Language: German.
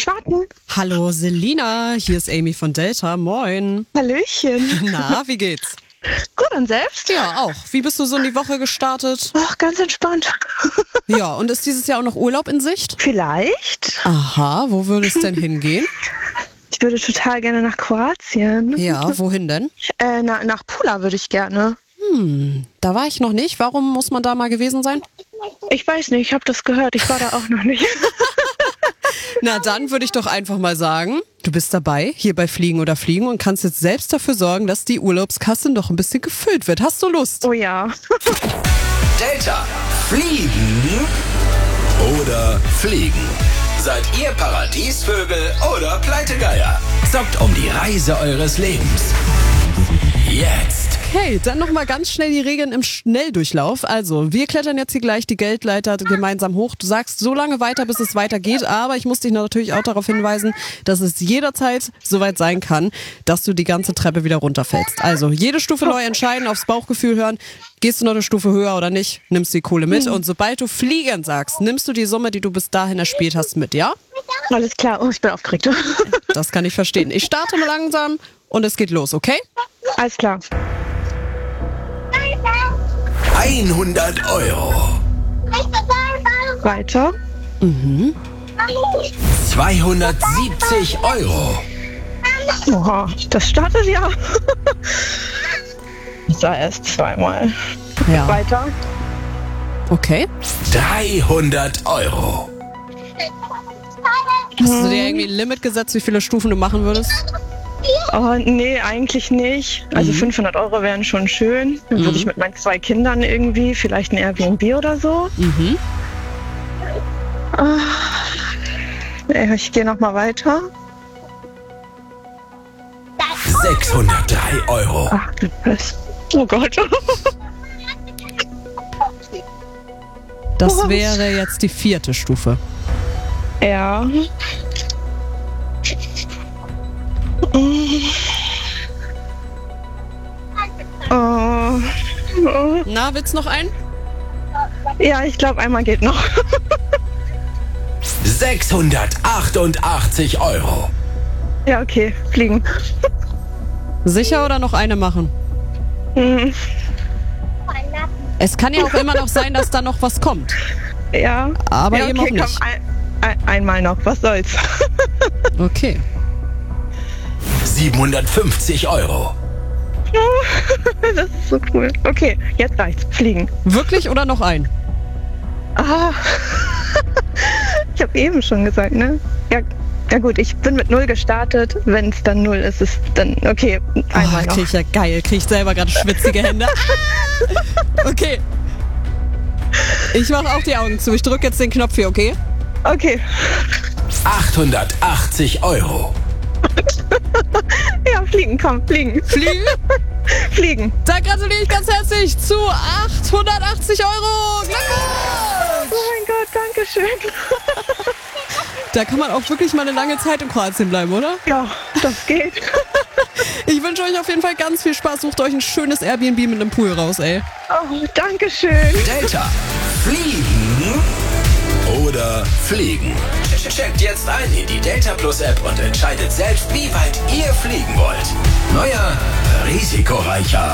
Starten. Hallo Selina, hier ist Amy von Delta. Moin. Hallöchen. Na, wie geht's? Gut, und selbst? Ja, auch. Wie bist du so in die Woche gestartet? Ach, ganz entspannt. Ja, und ist dieses Jahr auch noch Urlaub in Sicht? Vielleicht. Aha, wo würde es denn hingehen? Ich würde total gerne nach Kroatien. Ja, wohin denn? Nach Pula würde ich gerne. Da war ich noch nicht. Warum muss man da mal gewesen sein? Ich weiß nicht, ich habe das gehört. Ich war da auch noch nicht. Na, dann würde ich doch einfach mal sagen, du bist dabei, hier bei Fliegen oder Fliegen und kannst jetzt selbst dafür sorgen, dass die Urlaubskasse noch ein bisschen gefüllt wird. Hast du Lust? Oh ja. Delta. Fliegen oder Fliegen? Seid ihr Paradiesvögel oder Pleitegeier? Zockt um die Reise eures Lebens. Jetzt. Okay, dann nochmal ganz schnell die Regeln im Schnelldurchlauf. Also, wir klettern jetzt hier gleich die Geldleiter gemeinsam hoch. Du sagst so lange weiter, bis es weitergeht, aber ich muss dich natürlich auch darauf hinweisen, dass es jederzeit soweit sein kann, dass du die ganze Treppe wieder runterfällst. Also, jede Stufe neu entscheiden, aufs Bauchgefühl hören. Gehst du noch eine Stufe höher oder nicht, nimmst die Kohle mit. Und sobald du fliegen sagst, nimmst du die Summe, die du bis dahin erspielt hast, mit, ja? Alles klar. Oh, ich bin aufgeregt. Das kann ich verstehen. Ich starte mal langsam und es geht los, okay? Alles klar. 100 Euro. Weiter. 270 Euro. Oha, das startet ja. Das war erst zweimal. Ja. Weiter. Okay. 300 Euro. Hast du dir irgendwie ein Limit gesetzt, wie viele Stufen du machen würdest? Oh, nee, eigentlich nicht. Also 500 Euro wären schon schön. Dann würde ich mit meinen 2 Kindern irgendwie, vielleicht ein Airbnb oder so. Ich gehe nochmal weiter. 603 Euro. Ach, du Pest. Oh Gott. Das wäre jetzt die 4. Stufe. Ja. Na, willst du noch einen? Ja, ich glaube, einmal geht noch. 688 Euro. Ja, okay, fliegen. Sicher oder noch eine machen? Es kann ja auch immer noch sein, dass da noch was kommt. Ja. Aber ja, eben okay, auch nicht. Komm, einmal noch, was soll's. Okay. 750 Euro. Das ist so cool. Okay, jetzt reicht's. Fliegen. Wirklich oder noch ein? Ah. Ich habe eben schon gesagt, ne? Ja gut, ich bin mit 0 gestartet. Wenn es dann 0 ist, ist dann okay. Einmal noch. Krieg ich ja geil. Krieg ich selber gerade schwitzige Hände. Okay. Ich mache auch die Augen zu. Ich drücke jetzt den Knopf hier, okay? Okay. 880 Euro. Ja, fliegen, komm, fliegen. Fliegen? Fliegen. Da gratuliere ich ganz herzlich zu 880 Euro. Glückwunsch! Oh mein Gott, danke schön. Da kann man auch wirklich mal eine lange Zeit in Kroatien bleiben, oder? Ja, das geht. Ich wünsche euch auf jeden Fall ganz viel Spaß. Sucht euch ein schönes Airbnb mit einem Pool raus, ey. Oh, danke schön. Delta. Fliegen oder Fliegen? Checkt jetzt ein in die Delta Plus App und entscheidet selbst, wie weit ihr fliegen wollt. Neuer, risikoreicher